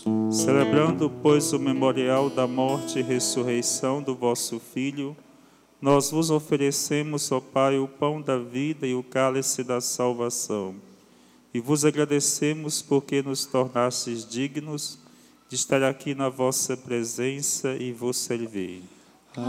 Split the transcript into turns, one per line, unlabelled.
Celebrando, pois, o memorial da morte e ressurreição do vosso Filho, nós vos oferecemos, ó Pai, o pão da vida e o cálice da salvação. E vos agradecemos porque nos tornastes dignos de estar aqui na vossa presença e vos servir.